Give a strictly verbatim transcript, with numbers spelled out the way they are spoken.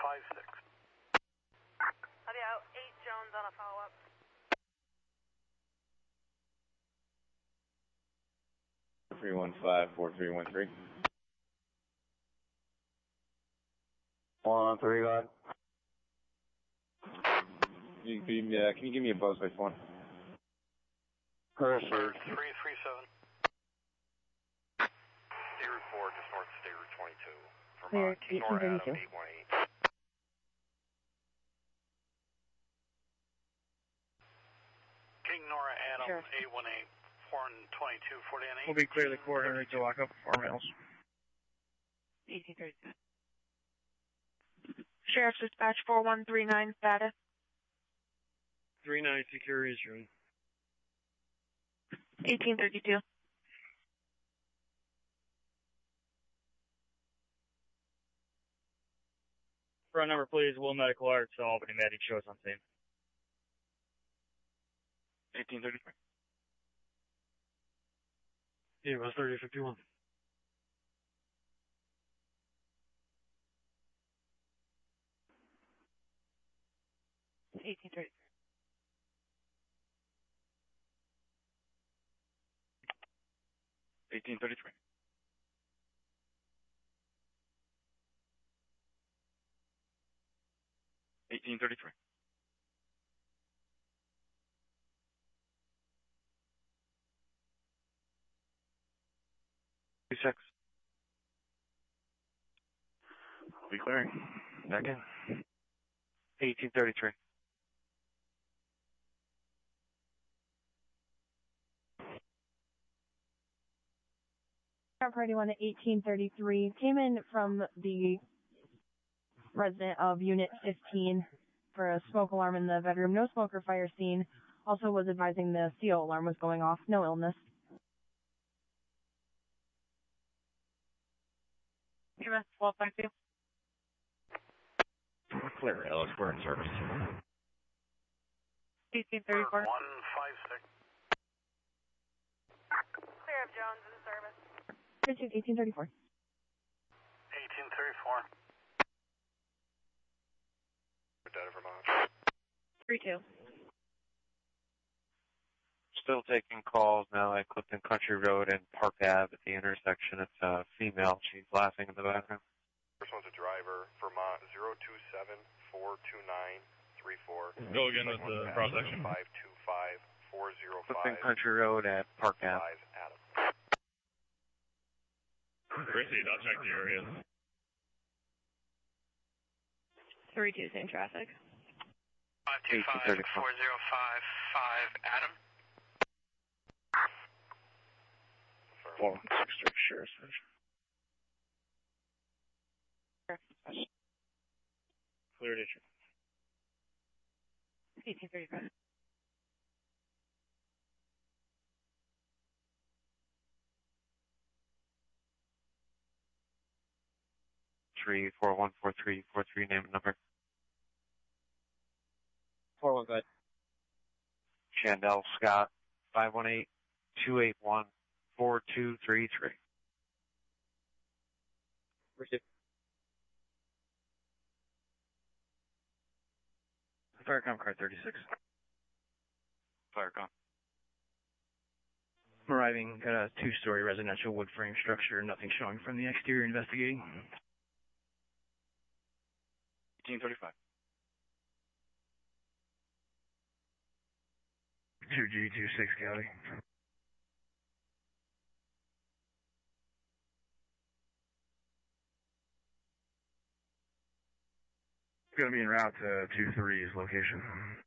five six. Howdy out, eight Jones on a follow-up. three one five, four three one three. one three one. You, can, you, uh, can you give me a buzz by phone? Pursuit. three three seven. State Route four, just north of State Route twenty-two. Clear, Vermont, King Nora Adam, eighteen thirty-two. eight one eight. King Nora Adam, Sure. eight one eight. four twenty-two, forty and eight. We'll be clear the coordinator to lock up four miles. eighteen thirty-two. Sheriff's Dispatch four one three nine status. three nine secure Israel. eighteen thirty-two. Front number, please. Will Medical Arts, Albany Medic, show us on scene. eighteen thirty-three. Yeah, it was thirty fifty-one. eighteen thirty-three. eighteen thirty-three. eighteen thirty-three. two six. Be clearing. Back in. eighteen thirty-three. Party one at eighteen thirty-three came in from the resident of Unit fifteen for a smoke alarm in the bedroom. No smoke or fire scene. Also was advising the C O alarm was going off. No illness. U S twelve five two. Clear, Alex, we're in service. eighteen thirty-four. one five six. Clear of Jones in service. eighteen thirty-four. eighteen thirty-four. Dead of Vermont. three two. Still taking calls now at Clifton Country Road and Park Ave at the intersection. It's a female. She's laughing in the background. First one's a driver, Vermont, zero two seven, four two nine, three four. Go again with the cross section. five two five, four zero Clifton five, Country Road at Park Ave. five Adam. Proceed, I'll check the area. three two, same traffic. five two five, four zero five, five Adam. four one six three, Sheriff's Dispatch. Clear issue. eighteen thirty-five. Three four one four three four three. Name and number. four one five. Chandel Scott. Five one eight two eight one four two three three. Receive. Firecom card thirty-six. Firecom. Arriving at a two-story residential wood frame structure, nothing showing from the exterior investigating. eighteen thirty-five. two G two six County. Going to be en route to two three's location.